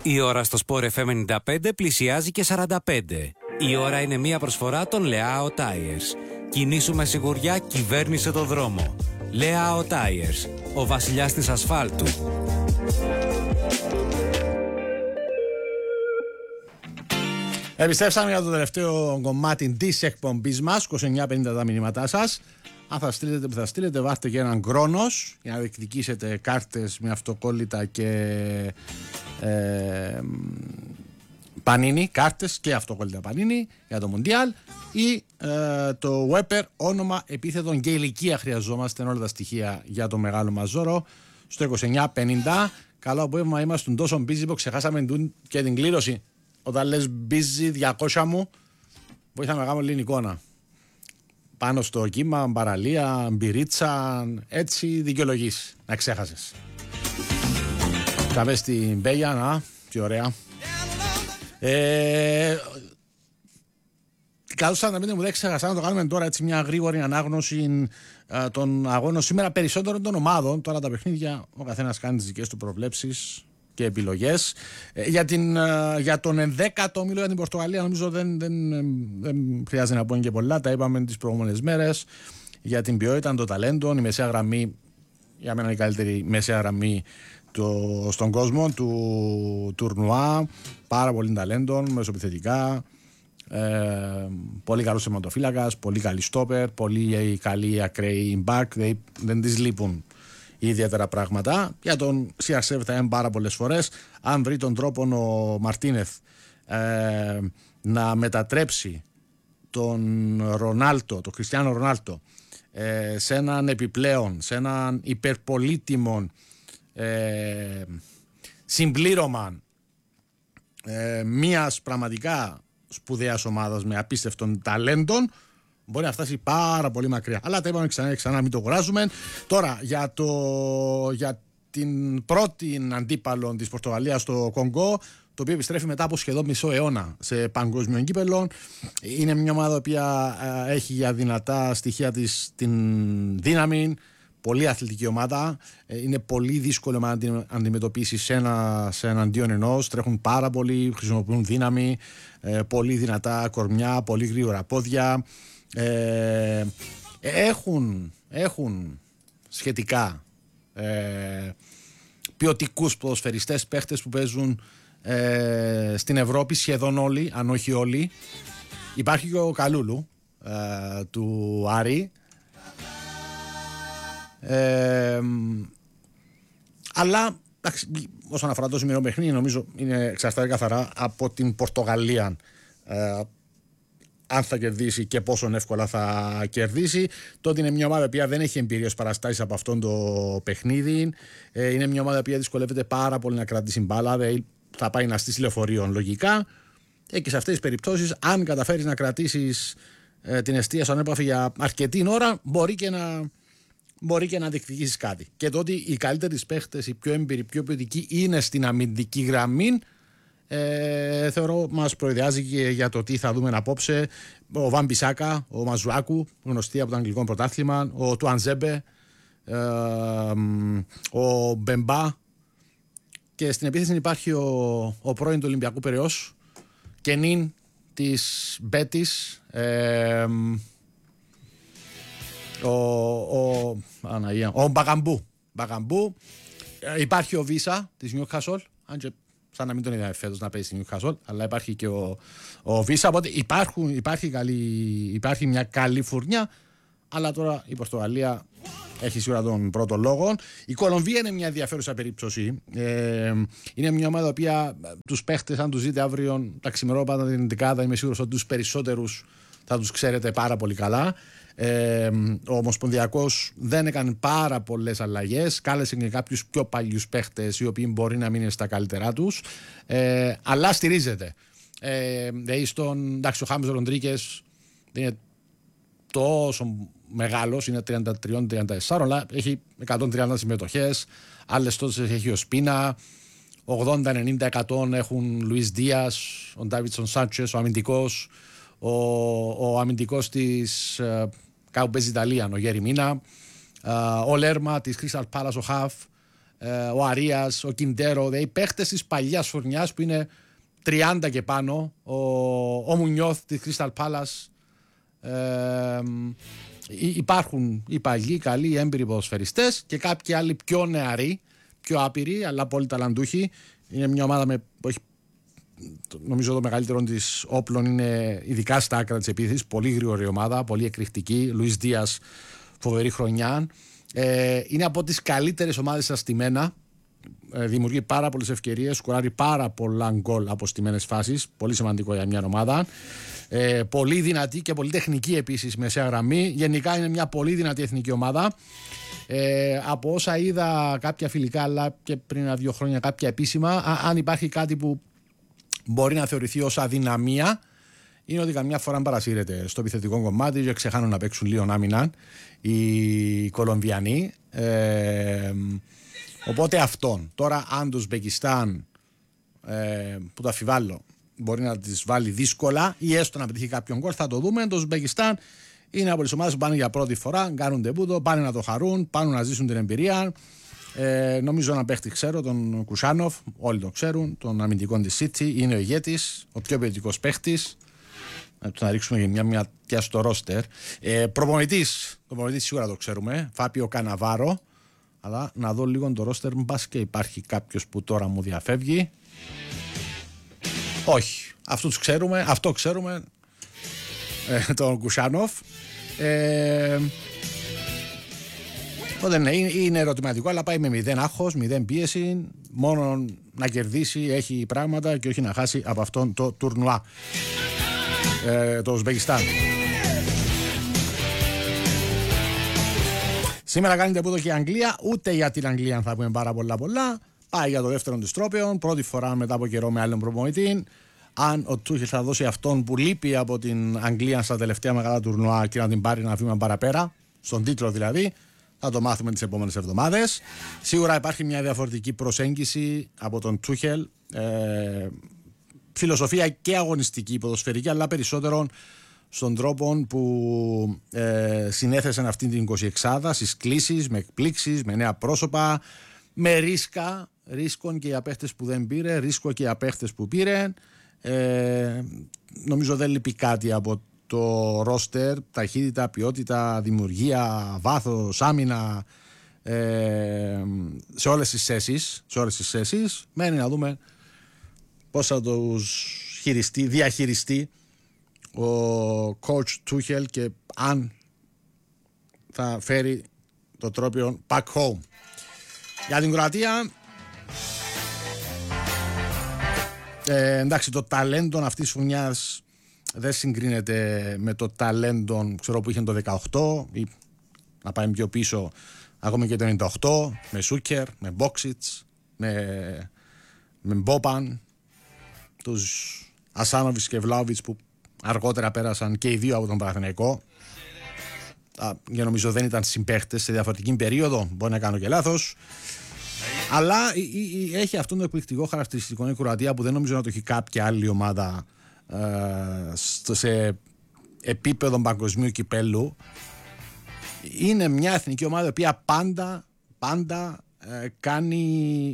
Η ώρα στο Sport FM 95 πλησιάζει και 45. Η ώρα είναι μια προσφορά των Leao Tires. Κινήσου με σιγουριά, κυβέρνησε το δρόμο. Leao Tires, ο βασιλιάς της ασφάλτου. Επιστρέψαμε για το τελευταίο κομμάτι της εκπομπής μας. 29.50 τα μηνύματά σας. Αν θα στείλετε που θα στείλετε, βάστε και έναν Κρόνος για να διεκδικήσετε κάρτες με αυτοκόλλητα και Πανίνι, κάρτες και αυτοκόλλητα Πανίνι για το Μουντιάλ, ή το Weber, όνομα, επίθετον και ηλικία χρειαζόμαστε, όλα τα στοιχεία για το μεγάλο μας ζώρο στο 29.50. Καλό απόγευμα, είμαστε τόσο busy που ξεχάσαμε και την κλήρωση. Όταν λες busy 200 μου, βοήθαμε να κάνουμε λίγη εικόνα πάνω στο κύμα, παραλία, μπυρίτσα, έτσι δικαιολογείς να ξέχασες. Θα πες στην Μπέγια, να, τι ωραία. Καλώς 45 μου δεν ξέχασα να το κάνουμε τώρα, έτσι μια γρήγορη ανάγνωση των αγώνων σήμερα, περισσότερο των ομάδων. Τώρα τα παιχνίδια, ο καθένας κάνει τις δικές του προβλέψεις και επιλογές. Για τον 11ο όμιλο για την Πορτογαλία νομίζω δεν χρειάζεται να πούμε και πολλά, τα είπαμε τις προηγούμενες μέρες. Για την ποιότητα των ταλέντων, η μεσαία γραμμή, για μένα η καλύτερη μεσαία γραμμή στον κόσμο του τουρνουά, πάρα πολύ ταλέντων, μεσοπιθετικά, πολύ καλός τερματοφύλακας, πολύ καλή στόπερ, πολύ καλή ακραίοι back, δεν τις λείπουν ιδιαίτερα πράγματα. Για τον CR7 θα είναι πάρα πολλές φορές. Αν βρει τον τρόπο ο Μαρτίνεθ να μετατρέψει τον Ρονάλτο, τον Κριστιάνο Ρονάλτο, σε έναν επιπλέον, σε έναν υπερπολίτιμο συμπλήρωμα μιας πραγματικά σπουδαίας ομάδας με απίστευτων ταλέντων, μπορεί να φτάσει πάρα πολύ μακριά. Αλλά τα είπαμε ξανά, μην το κουράζουμε. Τώρα για την πρώτη αντίπαλο της Πορτογαλίας στο Κονγκό, το οποίο επιστρέφει μετά από σχεδόν μισό αιώνα σε παγκόσμιο κύπελλο. Είναι μια ομάδα που έχει για δυνατά στοιχεία της την δύναμη, πολύ αθλητική ομάδα. Είναι πολύ δύσκολο να την αντιμετωπίσει σε εναντίον ενός. Τρέχουν πάρα πολύ, χρησιμοποιούν δύναμη, πολύ δυνατά κορμιά, πολύ γρήγορα πόδια. Έχουν σχετικά ποιοτικούς ποδοσφαιριστές, παίχτες που παίζουν στην Ευρώπη, σχεδόν όλοι, αν όχι όλοι. Υπάρχει και ο Καλούλου του Άρη, αλλά όσον αφορά το σημερινό παιχνίδι, νομίζω είναι εξαρτάται καθαρά από την Πορτογαλία αν θα κερδίσει και πόσο εύκολα θα κερδίσει. Τότε είναι μια ομάδα που δεν έχει εμπειρίες παραστάσεις από αυτόν το παιχνίδι. Είναι μια ομάδα που δυσκολεύεται πάρα πολύ να κρατήσει μπάλα, θα πάει να στήσει λεωφορείων λογικά. Και σε αυτές τις περιπτώσεις, αν καταφέρεις να κρατήσεις την εστία στον έπαφη για αρκετή ώρα, μπορεί και να διεκδικήσεις κάτι. Και τότε οι καλύτεροι παίχτες, οι πιο έμπειροι, οι πιο ποιοτικοί είναι στην αμυντική γραμμή. Θεωρώ μας προειδεάζει και για το τι θα δούμε απόψε ο Βαν Μπισάκα, ο Μαζουάκου, γνωστοί από το αγγλικό πρωτάθλημα, ο Τουαντζέμπε, ο Μπεμπά, και στην επίθεση υπάρχει ο πρώην του Ολυμπιακού Πειραιώς, Κενίν της Μπέτης, ο Μπαγαμπού, υπάρχει ο Βίσα της Νιούκασολ, αν και σαν να μην τον είδαμε φέτος να παίζει στην Newcastle, αλλά υπάρχει και ο Βίσα, οπότε υπάρχει μια καλή φουρνιά, αλλά τώρα η Πορτογαλία έχει σίγουρα τον πρώτο λόγο. Η Κολομβία είναι μια ενδιαφέρουσα περίπτωση. Είναι μια ομάδα που τους παίχτες, αν τους δείτε αύριο τα ξημερόπατα την δεκάδα, είμαι σίγουρος ότι τους περισσότερους θα τους ξέρετε πάρα πολύ καλά. Ο Ομοσπονδιακός δεν έκανε πάρα πολλές αλλαγές, κάλεσε και κάποιους πιο παλιούς παίχτες οι οποίοι μπορεί να μην είναι στα καλύτερά τους, αλλά στηρίζεται. Εντάξει, ο Χάμες Ροντρίκες δεν είναι τόσο μεγάλος, είναι 33-34, αλλά έχει 130 συμμετοχές, άλλες τόσες έχει ο Σπίνα, 80-90% έχουν Λουίς Δίας, ο Ντάβιτσον Σάντσες, ο αμυντικός, ο αμυντικός της κάπου παίζει Ιταλία, ο Γερι Μίνα, ο Λέρμα της Crystal Palace, ο Χαφ, ο Αρίας, ο Κιντέρο, δηλαδή παίχτες της παλιάς φουρνιάς που είναι 30 και πάνω, ο Μουνιώθ της Crystal Palace. Υπάρχουν οι παλιοί, καλοί, έμπειροι ποδοσφαιριστές και κάποιοι άλλοι πιο νεαροί, πιο άπειροι, αλλά πολύ ταλαντούχοι. Είναι μια ομάδα που έχει, νομίζω, το μεγαλύτερο της όπλων είναι ειδικά στα άκρα της επίθεσης. Πολύ γρήγορη ομάδα, πολύ εκρηκτική. Λουίς Δίας, φοβερή χρονιά. Είναι από τις καλύτερες ομάδες στα στημένα. Δημιουργεί πάρα πολλές ευκαιρίες, σκοράρει πάρα πολλά γκολ από στιμένες φάσεις. Πολύ σημαντικό για μια ομάδα. Πολύ δυνατή και πολύ τεχνική επίσης μεσαία γραμμή. Γενικά είναι μια πολύ δυνατή εθνική ομάδα. Από όσα είδα κάποια φιλικά, αλλά και πριν 2 χρόνια κάποια επίσημα, αν υπάρχει κάτι που μπορεί να θεωρηθεί ως αδυναμία, είναι ότι καμιά φορά παρασύρεται στο επιθετικό κομμάτι και ξεχάνουν να παίξουν λίγο άμυνα οι Κολομβιανοί. Οπότε αυτόν. Τώρα αν το Ουσμπεκιστάν, που το αφιβάλλω, μπορεί να τις βάλει δύσκολα ή έστω να πετύχει κάποιον γκολ, θα το δούμε. Το Ουσμπεκιστάν είναι από τις ομάδες που πάνε για πρώτη φορά, κάνουν τεμπούτο, πάνε να το χαρούν, πάνε να ζήσουν την εμπειρία. Νομίζω ένα παίχτη ξέρω, τον Κουσάνοφ, όλοι το ξέρουν, τον αμυντικό της City, είναι ο ηγέτης, ο πιο ποιοτικός παίχτης. Να ρίξουμε μια ματιά στο ρόστερ. Προπονητής σίγουρα το ξέρουμε, Φάπιο Καναβάρο. Αλλά να δω λίγο το ρόστερ, μπας και υπάρχει κάποιος που τώρα μου διαφεύγει. Όχι, αυτό ξέρουμε, τον Κουσάνοφ. Οπότε ναι, είναι ερωτηματικό, αλλά πάει με 0 άγχος, 0 πίεση, μόνο να κερδίσει, έχει πράγματα και όχι να χάσει από αυτόν το τουρνουά, το Ουσμπεκιστάν. Σήμερα κάνει τεμπούτο και η Αγγλία, ούτε για την Αγγλία θα πούμε πάρα πολλά. Πάει για το δεύτερο της τρόπαιων, πρώτη φορά μετά από καιρό με άλλον προπονητή. Αν ο Τούχελ θα δώσει αυτόν που λείπει από την Αγγλία στα τελευταία μεγάλα τουρνουά και να την πάρει ένα βήμα παραπέρα, στον τίτλο δηλαδή, θα το μάθουμε τις επόμενες εβδομάδες. Σίγουρα υπάρχει μια διαφορετική προσέγγιση από τον Τούχελ, φιλοσοφία και αγωνιστική, ποδοσφαιρική, αλλά περισσότερο στον τρόπο που συνέθεσαν αυτή την 26η, στις κλήσεις, με εκπλήξεις, με νέα πρόσωπα, με ρίσκων και για παίχτες που δεν πήρε, ρίσκο και για παίχτες που πήρε. Νομίζω δεν λείπει κάτι από το ρόστερ, ταχύτητα, ποιότητα, δημιουργία, βάθος, άμυνα, σε όλες τις θέσεις. Μένει να δούμε πώς θα τους διαχειριστεί ο coach Tuchel και αν θα φέρει το τρόπιο back home. Για την Κροατία, εντάξει, το ταλέντο αυτής της φουνιάς δεν συγκρίνεται με το ταλέντο που είχε το 18 ή να πάμε πιο πίσω ακόμα και το 98, με Σούκερ, με Μπόξιτς, με Μπόπαν, τους Ασάνοβιτς και Βλάοβιτς που αργότερα πέρασαν και οι δύο από τον Παναθηναϊκό. Για νομίζω δεν ήταν συμπαίχτες σε διαφορετική περίοδο, μπορεί να κάνω και λάθος. Αλλά έχει αυτόν το εκπληκτικό χαρακτηριστικό η Κροατία που δεν νομίζω να το έχει κάποια άλλη ομάδα σε επίπεδο παγκοσμίου κυπέλλου. Είναι μια εθνική ομάδα η οποία πάντα κάνει,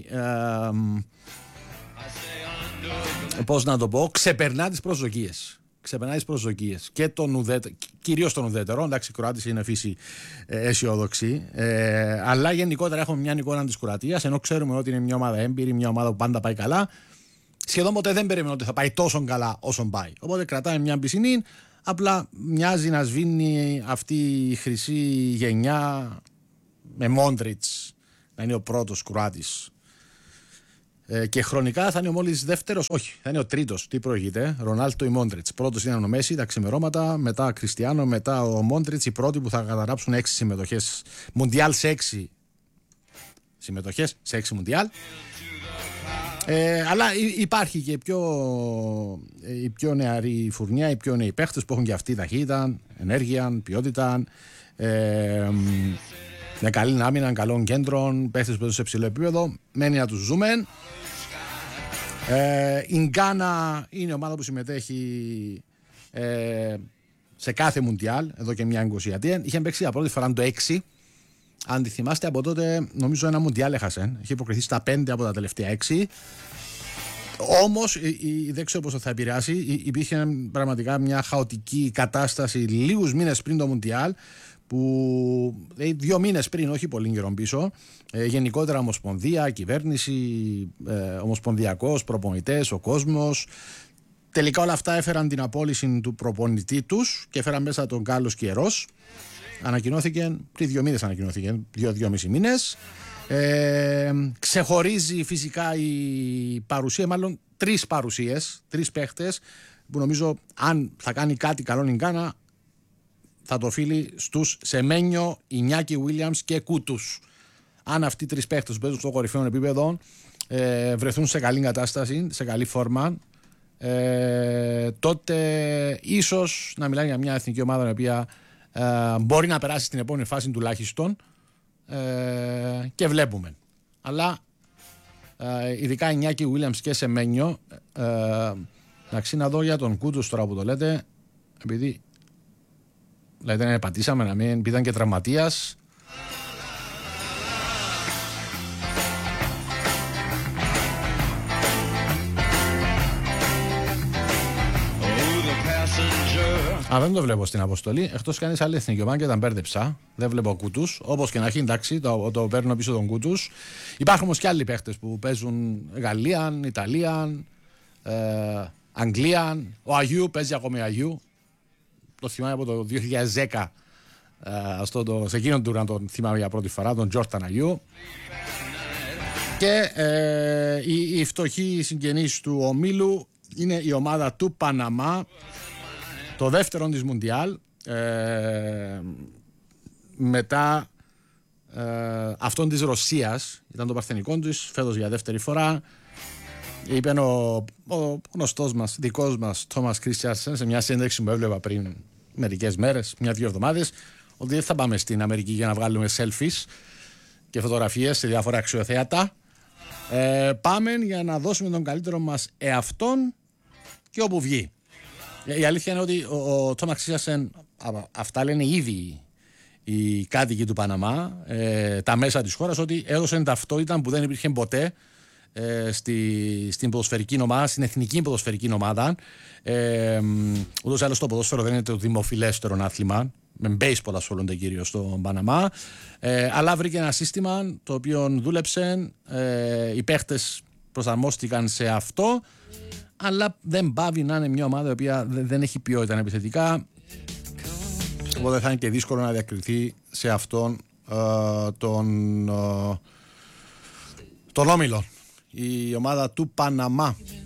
πώς να το πω, ξεπερνά τις προσδοκίες. Και κυρίως των ουδέτερων. Εντάξει, οι Κροάτες είναι φύση αισιόδοξη. Αλλά γενικότερα έχουμε μια εικόνα της Κροατίας, ενώ ξέρουμε ότι είναι μια ομάδα έμπειρη, μια ομάδα που πάντα πάει καλά. Σχεδόν ποτέ δεν περιμένω ότι θα πάει τόσο καλά όσο πάει. Οπότε κρατάμε μια πισινή. Απλά μοιάζει να σβήνει αυτή η χρυσή γενιά με Μόντριτς να είναι ο πρώτος Κροάτης. Και χρονικά θα είναι ο μόλις δεύτερος, όχι, θα είναι ο τρίτος. Τι προηγείται, Ρονάλντο ή Μόντριτς. Πρώτος είναι ο Μέση, τα ξημερώματα, μετά Κριστιάνο, μετά ο Μόντριτς. Οι πρώτοι που θα καταγράψουν 6 συμμετοχές Μουντιάλ σε 6 συμμετοχές, σε 6 Μουντιάλ. Αλλά υπάρχει και η πιο νεαρή φουρνιά, οι πιο νέοι παίχτες που έχουν και αυτή ταχύτητα, ενέργεια, ποιότητα, με καλή άμυνα, καλών κέντρων, παίχτες που παίζουν σε ψηλό επίπεδο. Μένει να τους ζούμε. Η Γκάνα είναι ομάδα που συμμετέχει σε κάθε Μουντιάλ εδώ και μια 20 ετία. Είχε παίξει για πρώτη φορά το 6 αν τη θυμάστε από τότε, νομίζω ένα Μουντιάλ έχασε. Έχει υποκριθεί στα 5 από τα τελευταία 6. Όμως, δεν ξέρω πώς θα επηρεάσει. Υπήρχε πραγματικά μια χαοτική κατάσταση λίγους μήνες πριν το Μουντιάλ, που 2 μήνες πριν, όχι πολύ καιρό πίσω, γενικότερα ομοσπονδία, κυβέρνηση, ομοσπονδιακός, προπονητές, ο κόσμος. Τελικά όλα αυτά έφεραν την απόλυση του προπονητή τους και έφεραν μέσα τον Κάρλος Κιερός. Ανακοινώθηκε, πριν 2 μήνες ανακοινώθηκε, 2-2,5 μήνες. Ξεχωρίζει φυσικά η παρουσία, μάλλον 3 παρουσίες, 3 παίχτες, που νομίζω αν θα κάνει κάτι καλό η Γκάνα θα το οφείλει στους Σεμένιο, Ινιάκη Βίλιαμς και Κούτους. Αν αυτοί οι 3 παίχτες που παίζουν στο κορυφαίο επίπεδο βρεθούν σε καλή κατάσταση, σε καλή φόρμα, τότε ίσως να μιλάει για μια εθνική ομάδα η οποία μπορεί να περάσει στην επόμενη φάση τουλάχιστον, και βλέπουμε. Αλλά ειδικά Ινιάκη Βίλιαμς και Σεμένιο, να δω για τον Κούτους τώρα που το λέτε, επειδή δηλαδή δεν πατήσαμε να μην ήταν και τραυματίας. Δεν το βλέπω στην αποστολή. Εκτός κανείς άλλη εθνική ομάδα και τα μπέρδεψα. Δεν βλέπω Κούτους. Όπως και να έχει, εντάξει, το παίρνω πίσω τον Κούτους. Υπάρχουν όμως και άλλοι παίχτες που παίζουν Γαλλία, Ιταλία, Αγγλία. Ο Αγιού παίζει ακόμη Αγιού. Το θυμάμαι από το 2010. Σε εκείνον του να τον θυμάμαι για πρώτη φορά, τον Τζόρταν Αγιού. Και οι φτωχοί συγγενείς του ομίλου είναι η ομάδα του Παναμά, το δεύτερο της Μουντιάλ, μετά αυτόν της Ρωσίας. Ήταν το παρθενικό της φέτος για δεύτερη φορά. Είπε ο γνωστός μας, δικός μας Τόμας Κρίστιανσεν σε μια συνέντευξη που έβλεπα πριν μερικές μέρες, 1-2 εβδομάδες, ότι δεν θα πάμε στην Αμερική για να βγάλουμε selfies και φωτογραφίες σε διάφορα αξιοθέατα. Πάμε για να δώσουμε τον καλύτερο μας εαυτόν και όπου βγει. Η αλήθεια είναι ότι ο Τόμας Κρίστιανσεν, αυτά λένε ήδη οι κάτοικοι του Παναμά, τα μέσα της χώρας, ότι έδωσαν ταυτότητα που δεν υπήρχε ποτέ στην ποδοσφαιρική ομάδα, στην εθνική ποδοσφαιρική ομάδα. Ούτως ή άλλως το ποδόσφαιρο δεν είναι το δημοφιλέστερο άθλημα. Με baseball ασχολούνται κυρίως στο Παναμά. Αλλά βρήκε ένα σύστημα το οποίο δούλεψε. Οι παίχτες προσαρμόστηκαν σε αυτό. Αλλά δεν πάβει να είναι μια ομάδα η οποία δεν έχει ποιότητα επιθετικά. Οπότε θα είναι και δύσκολο να διακριθεί σε αυτόν τον όμιλο. Η ομάδα του Παναμά.